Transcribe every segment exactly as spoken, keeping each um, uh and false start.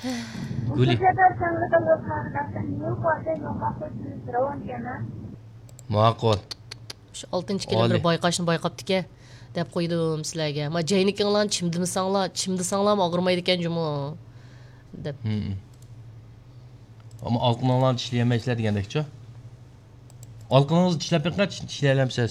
Guli. Ma'qul. Shu oltinchi kelin bir bayqashni bayqaptiki deb qo'ydim sizlarga. Ma jaynikinglar chimdimisanglar, chimdisanglar og'rimaydi ekan juma deb. Ama alqınlarni tishlayamaysiz degandek-chi. Alqınıngizni tishlab beqat tishlaylamsiz.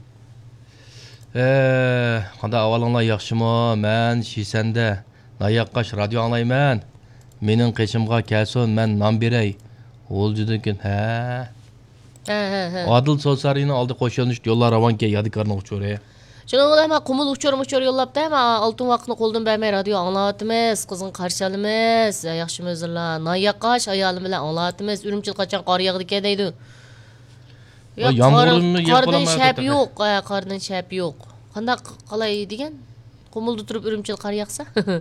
Eh, qanday ahvolinglar yaxshimi? Men Shisanda Nayaqqash radio anglayman. Mening qishimga kelsin, men nom beray. O'ljudikin, ha. Ha, ha, ha. Adil So'sarining oldi qo'shilnish yo'llar ravonga yadikarni uchuri. Shuningdek, men qumul uchur-muchur yo'llabda, men oltin vaqtni qo'ldan bermay radio anglayapmiz, qizning qarshi olamiz. Yaxshimi o'zinglar? Nayaqqash ayolim bilan anglayapmiz. Urumchil qachon qor yog'di ekan deydi. Yo'q, qordan shap yo'q, qordan shap yo'q. Qanday qalay degan? Qumulda turib urumchil qor yog'sa?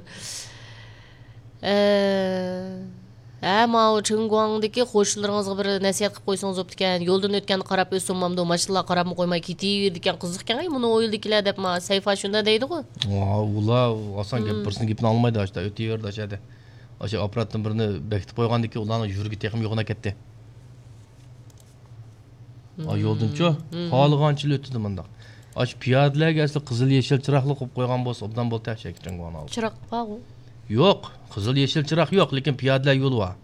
Ha, ma Chingguangdagi qo'shnilaringizga bir nasihat qilib qo'ysangiz bo'pti ekan. Yo'ldan o'tganni qarab o'smamda, mashallah qarab qo'ymay ketaverdi ekan. Qiziq ekan, buni o'yildikilar deb ma sayfa shunda deydi-ku. Ular oson gap birsini gapni olmaydi, ashta o'taverdi ashada. O'sha apparatdan birini bekitib qo'ygandiki, ularning yuragi teqim yo'qona ketdi. A yo'ldan-chi, xohlagancha o'tdi bunda. Ash piyodalarga asli qizil yeshil chiroqli qilib qo'ygan bo'lsa, obdan bo'ldi tashak Chingguang oldi. Chiroq bor-ku. Yo'q, qizil yeshil chiroq yo'q, lekin piyodalar yo'li bor.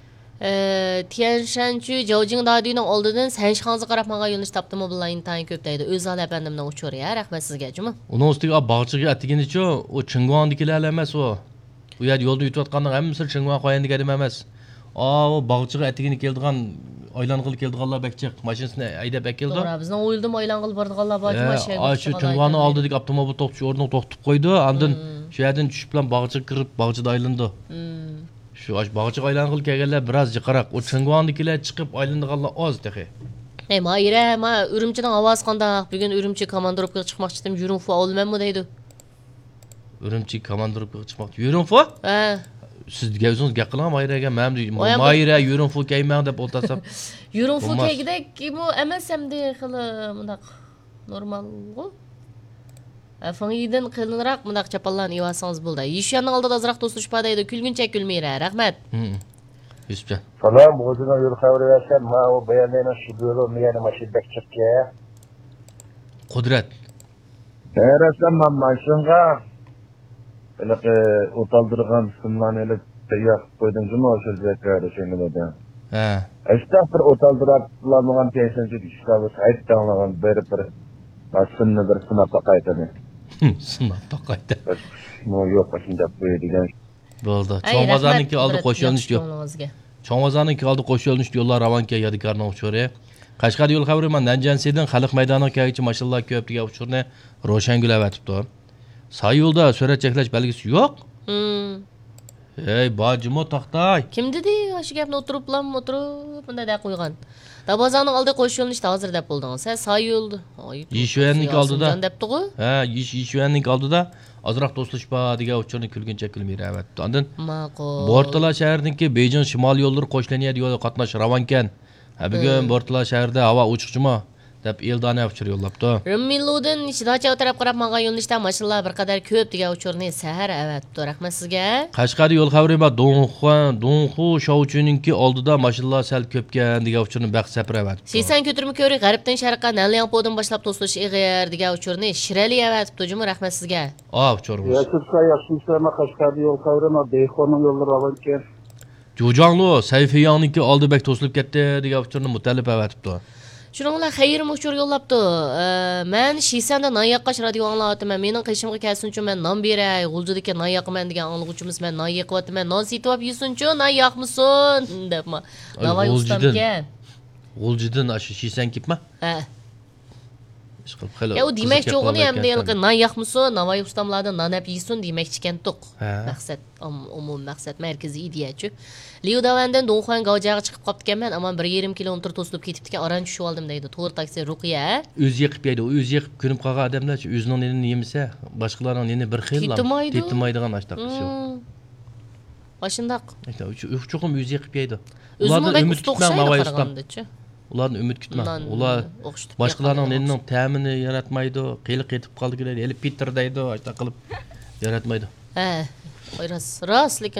Tianshanchu Jiaojing dadining oldidan Sanshixonga qarab menga yo'lni topdimi bilan intayin ko'p deydi. O'zal apandimdan uchur ya, rahmat sizga, juma. Uning ustiga bog'chiga atiginichi, u Chingguangdagilar emas u. U yer yo'lda yutayotganning hammasi Chingguang qo'yandiga emas. O, u bog'chiga atigini keldigan, aylang'il keldiganlar bekchiq, mashinasini haydab keldi. To'g'ri, bizning o'yildim aylang'il bordiganlar bor mashina. Ha, shu Chingguangning oldidagi avtomobil to'xtash o'rniga to'xtatib qo'ydi. Ondan shu yerdan tushib bilan bog'chiga kirib, bog'chida aylandi. Shu ash bog'chiga aylang'il kelganlar biroz jiqaroq. U Chingguangdagilar chiqib aylandiganlar oz tehi. Ey, mayra, ma Urumchining ovozi qandaq? Bugun Urumchi komandirovkaga chiqmoqchi edim, Yurunfu olmanmi deydi. Urumchi komandirovkaga chiqmoqchi. Yurunfu? Ha. Siz o'zingiz gap qiling, Mayraga, men Mayra Yurunfu kelmang deb o'tasam. Yurunfu kelgidek, bu emas hamda qilib bundaq normal-ku. Afangiydan qilinroq bundaq chapallarni yevasangiz bo'ldi. Yishyanning oldida azroq do'stlash padaydi, kulguncha kulmayra. Rahmat. Yusufjon. Salom, o'zingizga yo'l xabar bersan, men u bayonlayman shu yo'l meni mashinaga chiqga. Qudrat. Berasam men mashinga Elak otaldırgan sınlan elak yak koydum cuma o sözlükleri şeyinde. Ha. Estağfur otaldırılan tesenci düşkabı sayt tanılan bir bir aslında bir sınav pakaytını. Sınav pakaytı. No yok başında böyle diyen. Bo'ldi. Cho'ng'ozaniki oldi qo'shilnish yo'q. Cho'ng'ozaniki oldi qo'shilnish yo'llar Ravonga yadikarni uchuri. Qashqar yo'l xabari men Nanjansidan Xalq maydoniga kelguncha mashallah ko'p degan uchurni Ro'shangul avatibdi. Say yo'lda surat cheklash belgisi yo'q. Ey, bojimo to'xtay. Kim dedi? Shu gapni o'tiriblam, o'tirib bunda deb qo'ygan. Dabozanning oldi qo'shilnishda hozir deb bo'ldingiz. Sen say yo'lda. Yishvanning oldida. Debdi-ku. Ha, Yishvanning oldida azroq do'stlash bor degan uchurni kulguncha kulmayra avatdi. Ondan ma'qul. Bortala shahrininki Beijing shimol yo'llari qo'shiladigan yo'l qatnash Ravonkan. Ha, bugun Bortala shahrida havo ochiqchimi? deb Eldani uchur yo'llabdi. Rimmiludan Shidacha taraf qarab menga yo'lnishda mashallah bir qadar ko'p degan uchurni sahar avatdi. Rahmat sizga. Qashqar yo'l xabari va Donxuan, Donxu Shouchuninki oldida mashallah sal ko'pkan degan uchurni baxt sapir avatdi. Seysan ko'tirma ko'ri g'arbdan sharqqa Nalyanpodan boshlab to'slash ig'ir degan uchurni Shirali avatdi. Juma rahmat sizga. A, uchur bo'lsin. Yasirsa yaxshisi Qashqar yo'l xabari va Beyxonning yo'llari Ravonkan. Jo'janlu Sayfiyanninki oldi bek to'silib ketdi degan uchurni mutallib avatibdi. Shuningla bilan xayr mushur yo'llabdi. Men Shisanda Nayaqqash radio anglayapman. Mening qishimga kelsin uchun men nom beray. G'uljidagi Nayaqman degan anglag'uvchimiz men non yeqyapman. Non sitib yesin-chu, Nayaqmisin debma. Navoiy ustamga. G'uljidan ashi Shisan kipma? Ha. Ya u demak yo'g'ini ham deyilgan Nayaqmisin, Navoiy ustamlardan nanab yesin demakchi ekan-to'q. Maqsad, umum maqsad markaziy ideyachi. Liudavandan Donxuan Gavjaga chiqib qoptganman, ammo bir yarim kilometr to'silib ketibdi ekan, aran tushib oldim deydi. To'g'ri taksi Ruqiya. O'zi yiqib yeydi, o'zi yiqib ko'nib qolgan odamlar-chi, o'zining nenini yemasa, boshqalarning neni bir xil tetmaydigan ashtaq ish. Boshindaq. Cho'qim o'zi yiqib yeydi. Ularni umid kutma Navoiy ustam. Ularni umid kutma. Ular boshqalarning nenining ta'mini yaratmaydi, qiyliq yetib qoldilar, elib Peter deydi, ashtaq qilib yaratmaydi. Ha, ras, ras lekin